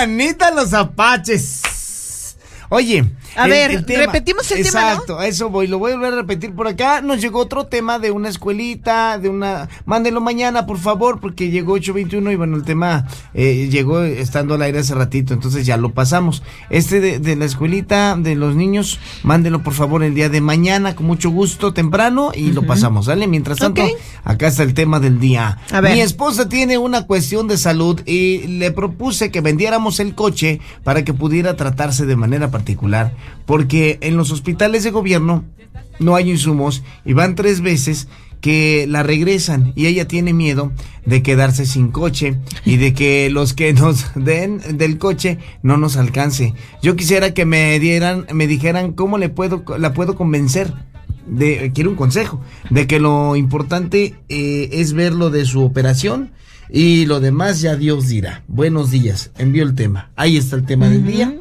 manita los apaches. Oye, a ver, repetimos el tema, ¿no? Exacto, a eso voy, lo voy a volver a repetir por acá. Nos llegó otro tema de una escuelita, mándenlo mañana, por favor, porque llegó 8:21 y bueno, el tema llegó estando al aire hace ratito, entonces ya lo pasamos. De la escuelita de los niños, mándenlo por favor el día de mañana, con mucho gusto, temprano, y lo pasamos, ¿sale? Mientras tanto, acá está el tema del día. A ver. Mi esposa tiene una cuestión de salud y le propuse que vendiéramos el coche para que pudiera tratarse de manera particular, porque en los hospitales de gobierno no hay insumos y van 3 veces que la regresan y ella tiene miedo de quedarse sin coche y de que los que nos den del coche no nos alcance. Yo quisiera que me dijeran cómo la puedo convencer. Quiero un consejo de que lo importante es ver lo de su operación y lo demás ya Dios dirá. Buenos días, envío el tema. Ahí está el tema del día.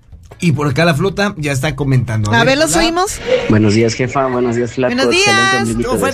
Y por acá la flota ya está comentando. A ver, ¿los oímos? Buenos días, jefa. Buenos días, flaco. Buenos días.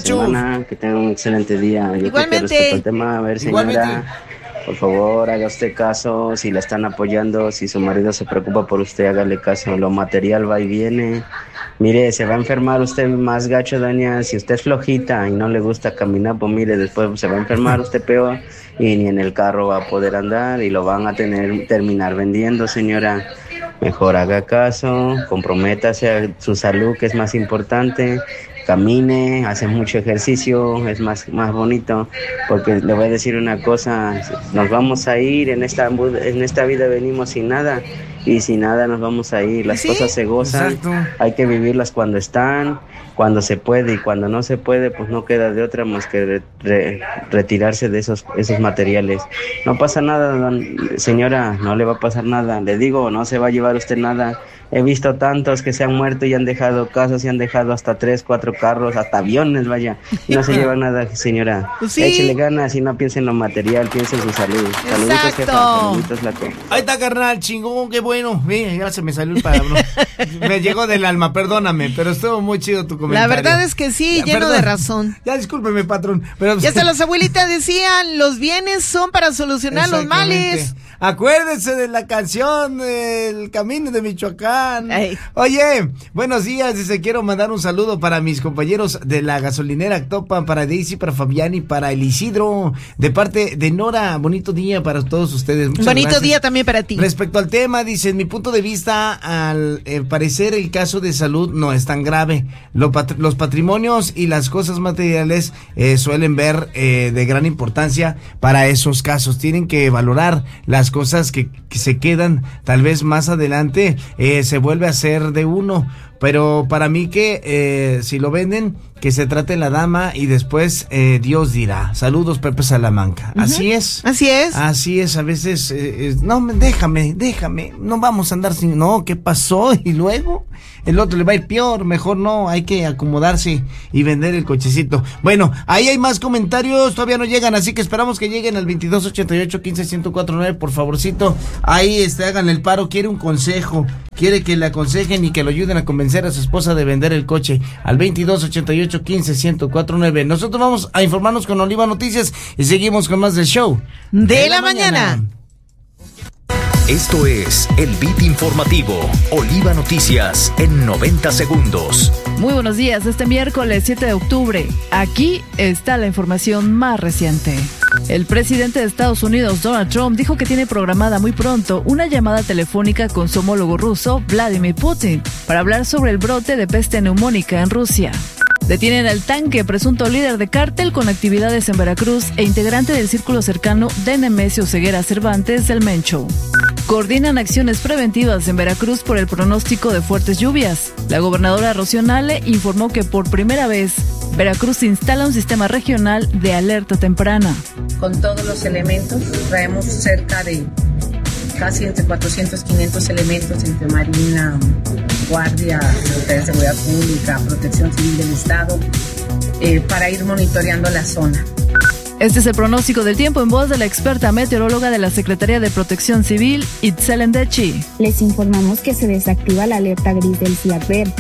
Que tengan un excelente día. Yo igualmente. Respecto al tema, a ver, señora, por favor, haga usted caso. Si la están apoyando, si su marido se preocupa por usted, hágale caso. Lo material va y viene. Mire, se va a enfermar usted más gacho, doña. Si usted es flojita y no le gusta caminar, pues mire, después se va a enfermar usted peor y ni en el carro va a poder andar y lo van a terminar vendiendo, señora. Mejor haga caso, comprométase a su salud, que es más importante. Camine, hace mucho ejercicio, es más bonito, porque le voy a decir una cosa, nos vamos a ir, en esta vida venimos sin nada, y sin nada nos vamos a ir, las cosas se gozan, hay que vivirlas cuando están, cuando se puede, y cuando no se puede, pues no queda de otra más que retirarse de esos materiales. No pasa nada, señora, no le va a pasar nada, le digo, no se va a llevar usted nada. He visto tantos que se han muerto y han dejado casas y han dejado hasta 3, 4 carros, hasta aviones, vaya. Y no se lleva nada, señora. Sí. Échele ganas y no piense en lo material, piense en su salud. Saluditos, jefa. Saluditos, flaco. Ahí está, carnal, chingón, qué bueno. Ya se me salió el palabra. Me llegó del alma, perdóname, pero estuvo muy chido tu comentario. La verdad es que sí, lleno de razón. Ya discúlpeme, patrón. Pero... Ya hasta las abuelitas decían, los bienes son para solucionar los males. Acuérdense de la canción del Camino de Michoacán. Ay. Oye, buenos días. Dice, quiero mandar un saludo para mis compañeros de la gasolinera Actopan, para Daisy, para Fabián y para el Isidro, de parte de Nora. Bonito día para todos ustedes. Muchas bonito gracias. Día también para ti. Respecto al tema, dice, en mi punto de vista, al parecer el caso de salud no es tan grave. Los patrimonios y las cosas materiales suelen ver de gran importancia para esos casos. Tienen que valorar las cosas que se quedan tal vez más adelante, se vuelve a ser de uno, pero para mí que si lo venden, que se trate la dama y después Dios dirá. Saludos, Pepe Salamanca. Así es, a veces no, déjame, no vamos a andar sin, no, ¿qué pasó? Y luego el otro le va a ir peor, mejor no, hay que acomodarse y vender el cochecito. Bueno, ahí hay más comentarios, todavía no llegan, así que esperamos que lleguen al 2288-15-1049, por favorcito, ahí hagan el paro, quiere un consejo, quiere que le aconsejen y que lo ayuden a convencer a su esposa de vender el coche, al 2288-15-1049. Nosotros vamos a informarnos con Oliva Noticias y seguimos con más del show de la mañana. Esto es el Beat Informativo, Oliva Noticias en 90 segundos. Muy buenos días, este miércoles 7 de octubre. Aquí está la información más reciente. El presidente de Estados Unidos, Donald Trump, dijo que tiene programada muy pronto una llamada telefónica con su homólogo ruso, Vladimir Putin, para hablar sobre el brote de peste neumónica en Rusia. Detienen al Tanque, presunto líder de cártel con actividades en Veracruz e integrante del círculo cercano de Nemesio Ceguera Cervantes del Mencho. Coordinan acciones preventivas en Veracruz por el pronóstico de fuertes lluvias. La gobernadora Rocío Nale informó que por primera vez Veracruz instala un sistema regional de alerta temprana. Con todos los elementos, traemos cerca de casi entre 400 y 500 elementos entre Marina, Guardia, Secretaría de Seguridad Pública, Protección Civil del Estado, para ir monitoreando la zona. Este es el pronóstico del tiempo en voz de la experta meteoróloga de la Secretaría de Protección Civil, Itzel Endechi. Les informamos que se desactiva la alerta gris del CIATVER.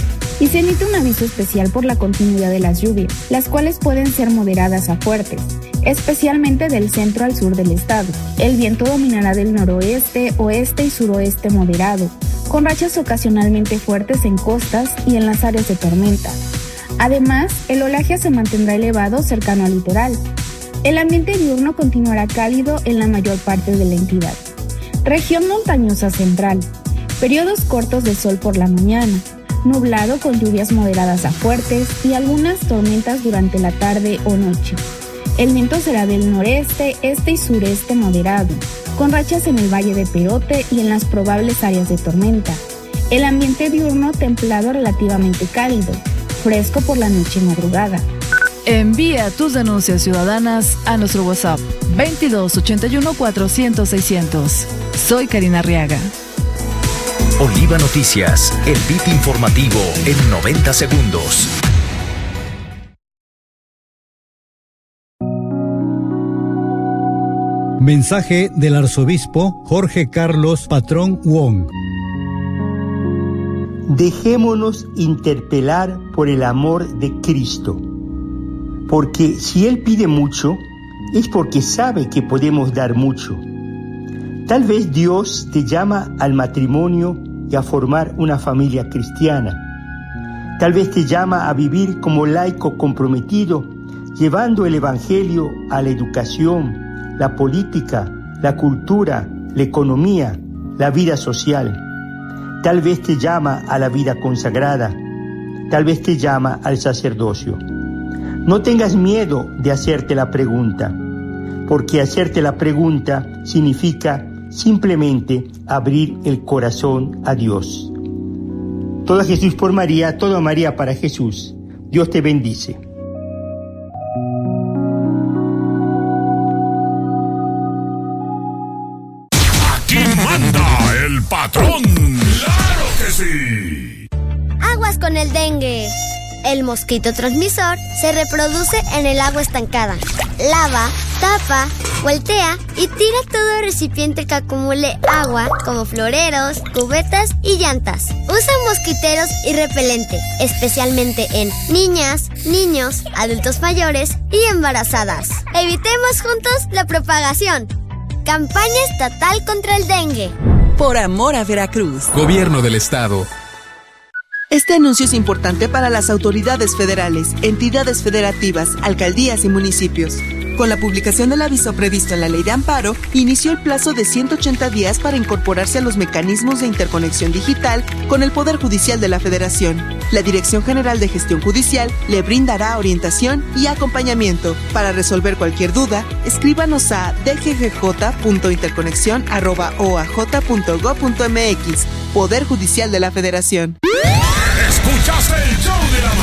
y se emite un aviso especial por la continuidad de las lluvias, las cuales pueden ser moderadas a fuertes, especialmente del centro al sur del estado. El viento dominará del noroeste, oeste y suroeste moderado, con rachas ocasionalmente fuertes en costas y en las áreas de tormenta. Además, el oleaje se mantendrá elevado cercano al litoral. El ambiente diurno continuará cálido en la mayor parte de la entidad. Región montañosa central. Periodos cortos de sol por la mañana, nublado con lluvias moderadas a fuertes y algunas tormentas durante la tarde o noche. El viento será del noreste, este y sureste moderado, con rachas en el valle de Perote y en las probables áreas de tormenta. El ambiente diurno templado relativamente cálido, fresco por la noche y madrugada. Envía tus denuncias ciudadanas a nuestro WhatsApp 2281 400 600. Soy Karina Arriaga. Oliva Noticias, el beat informativo en 90 segundos. Mensaje del arzobispo Jorge Carlos Patrón Wong. Dejémonos interpelar por el amor de Cristo, porque si Él pide mucho, es porque sabe que podemos dar mucho. Tal vez Dios te llama al matrimonio y a formar una familia cristiana. Tal vez te llama a vivir como laico comprometido, llevando el Evangelio a la educación, la política, la cultura, la economía, la vida social. Tal vez te llama a la vida consagrada. Tal vez te llama al sacerdocio. No tengas miedo de hacerte la pregunta, porque hacerte la pregunta significa simplemente abrir el corazón a Dios. Todo a Jesús por María, todo a María para Jesús. Dios te bendice. Aquí manda el patrón. ¡Claro que sí! Aguas con el dengue. El mosquito transmisor se reproduce en el agua estancada. Lava, tapa, voltea y tira todo recipiente que acumule agua, como floreros, cubetas y llantas. Usa mosquiteros y repelente, especialmente en niñas, niños, adultos mayores y embarazadas. Evitemos juntos la propagación. Campaña estatal contra el dengue. Por amor a Veracruz. Gobierno del Estado. Este anuncio es importante para las autoridades federales, entidades federativas, alcaldías y municipios. Con la publicación del aviso previsto en la Ley de Amparo, inició el plazo de 180 días para incorporarse a los mecanismos de interconexión digital con el Poder Judicial de la Federación. La Dirección General de Gestión Judicial le brindará orientación y acompañamiento. Para resolver cualquier duda, escríbanos a dggj.interconexión@oaj.gov.mx. Poder Judicial de la Federación. ¿Escuchaste el show de la